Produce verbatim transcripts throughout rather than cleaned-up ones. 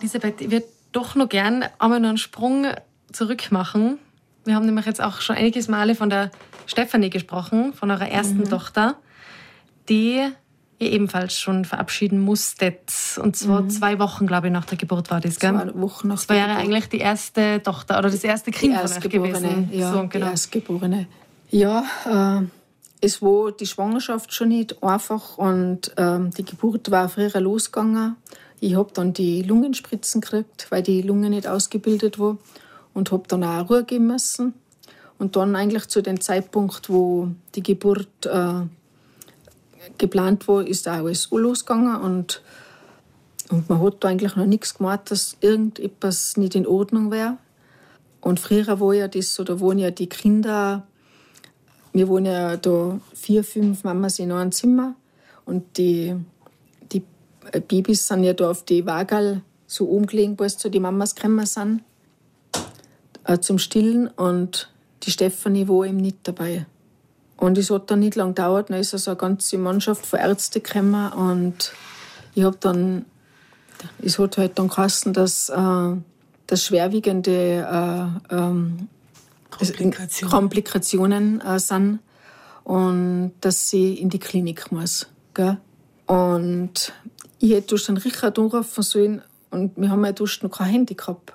Elisabeth, ich würde doch noch gern einmal noch einen Sprung zurück machen. Wir haben nämlich jetzt auch schon einiges Male von der Stefanie gesprochen, von eurer ersten mhm. Tochter, die ihr ebenfalls schon verabschieden musstet. Und zwar mhm. zwei Wochen, glaube ich, nach der Geburt war das, gell? Zwei Wochen nach das war ja eigentlich die erste Tochter oder das erste Kind die von euch gewesen. Ja, so, genau. die Erstgeborene. Ja, äh, es war die Schwangerschaft schon nicht einfach und ähm, die Geburt war früher losgegangen. Ich habe dann die Lungenspritzen gekriegt, weil die Lunge nicht ausgebildet war und habe dann auch Ruhe geben müssen. Und dann eigentlich zu dem Zeitpunkt, wo die Geburt äh, geplant war, ist auch alles losgegangen und, und man hat da eigentlich noch nichts gemacht, dass irgendetwas nicht in Ordnung wäre. Und früher war ja das so, da wohnen ja die Kinder, wir wohnen ja da vier, fünf Mamas in einem Zimmer und die, die Babys sind ja da auf die Wagerl so umgelegen, wo es so die Mamas gekommen sind, äh, zum Stillen und die Stefanie war eben nicht dabei. Und es hat dann nicht lange gedauert, dann ist also eine ganze Mannschaft von Ärzten gekommen und ich habe dann, es hat halt dann geheißen, dass, äh, dass schwerwiegende äh, ähm, Komplikationen, Komplikationen äh, sind und dass sie in die Klinik muss. Gell? Und ich hätte durch den Richard anrufen sollen und wir haben ja durch noch kein Handy gehabt.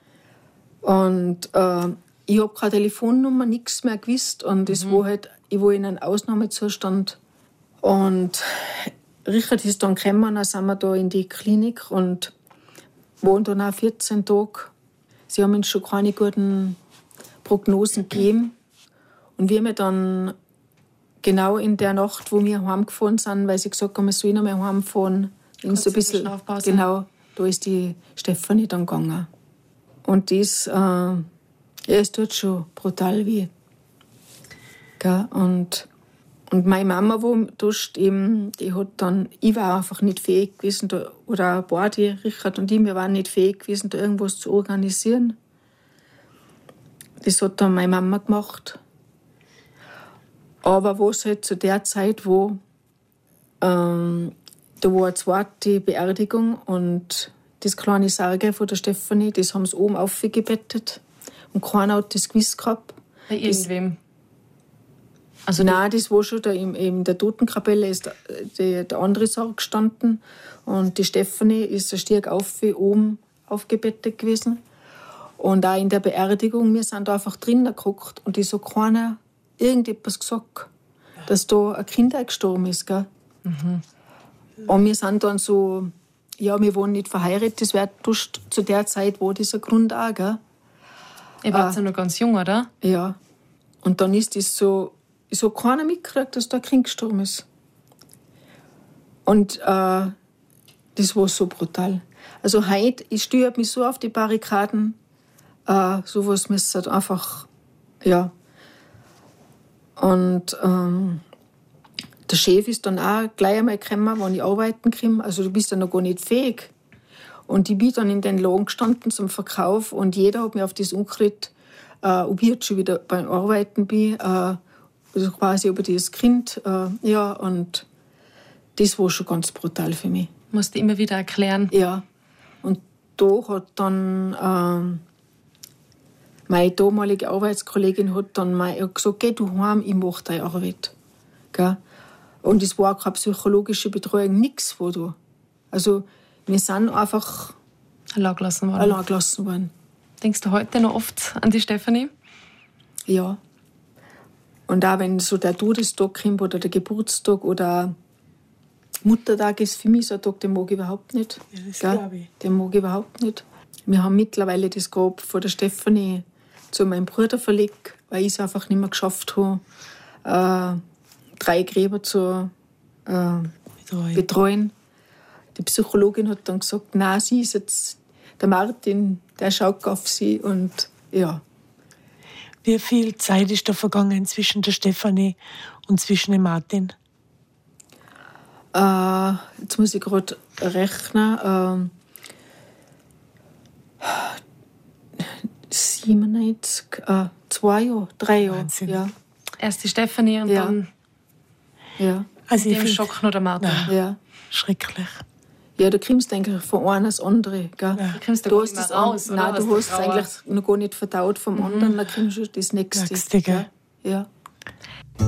Und äh, ich habe keine Telefonnummer, nichts mehr gewusst und es mhm. war halt, ich war in einem Ausnahmezustand. Und Richard ist dann gekommen, dann sind wir da in die Klinik und waren dann auch vierzehn Tage. Sie haben uns schon keine guten Prognosen gegeben. Und wir haben dann genau in der Nacht, wo wir heimgefahren sind, weil sie gesagt haben, wir sollen noch mal heimfahren, so ein bisschen, genau, da ist die Stefanie dann gegangen. Und das, äh, ja, es tut schon brutal weh. Gell? Und, und meine Mama, wo duscht, eben, die hat dann, ich war einfach nicht fähig gewesen, da, oder ein paar, die Richard und ich, wir waren nicht fähig gewesen, da irgendwas zu organisieren. Das hat dann meine Mama gemacht. Aber was halt zu der Zeit, wo ähm, da war eine zweite Beerdigung und das kleine Sarge von der Stefanie, das haben sie oben aufgebettet und keiner hat das gewusst gehabt. Bei irgendwem? Also nein, das war schon da in, in der Totenkapelle ist der, der, der andere Sarg gestanden und die Stefanie ist ein Stieg auf, oben aufgebettet gewesen. Und auch in der Beerdigung, wir sind da einfach drinnen geguckt und es hat keiner irgendetwas gesagt, dass da ein Kind gestorben ist. Gell? Mhm. Und wir sind dann so, ja, wir waren nicht verheiratet, das war zu der Zeit war dieser Grund auch. Gell? Ihr wart äh, ja noch ganz jung, oder? Ja. Und dann ist das so, es hat keiner mitgekriegt, dass da ein Kind gestorben ist. Und äh, das war so brutal. Also heute, ich stehe mich so auf die Barrikaden, äh, sowas müsste einfach, ja. Und ähm, der Chef ist dann auch gleich einmal gekommen, wenn ich arbeiten komme. Also du bist ja noch gar nicht fähig. Und ich bin dann in den Laden gestanden zum Verkauf und jeder hat mir auf das angeredet, äh, ob ich jetzt schon wieder beim Arbeiten bin, äh, also quasi über das Kind. Äh, ja, und das war schon ganz brutal für mich. Musste immer wieder erklären. Ja. Und da hat dann äh, meine damalige Arbeitskollegin hat dann mal gesagt, geh du heim, ich mache deine Arbeit. Gell? Und es war keine psychologische Betreuung, nichts war da. Also wir sind einfach allein gelassen worden. Allein gelassen worden. Denkst du heute noch oft an die Stefanie? Ja. Und auch wenn so der Todestag kommt oder der Geburtstag oder Muttertag ist für mich so ein Tag, den mag ich überhaupt nicht. Ja, das glaube ich. Den mag ich überhaupt nicht. Wir haben mittlerweile das Grab von der Stefanie zu meinem Bruder verlegt, weil ich es einfach nicht mehr geschafft habe, äh, drei Gräber zu äh, betreuen. betreuen. Die Psychologin hat dann gesagt, nein, sie ist jetzt, der Martin, der schaut auf sie und ja. Wie viel Zeit ist da vergangen zwischen der Stefanie und zwischen dem Martin? Äh, jetzt muss ich gerade rechnen. Äh, siebenundneunzig, äh, zwei Jahre, drei Jahre. Wahnsinn. Ja. Erst die Stefanie und ja. dann ja. Also dem Schock noch der Martin. Ja. Schrecklich. Ja, du kriegst eigentlich von einem das andere. Gell? Du kriegst da du gar hast nicht das mehr raus, an, oder? nein, du Aus hast der es Trauer. eigentlich noch gar nicht verdaut vom anderen, dann kriegst du das nächste. Nächste, gell? Ja.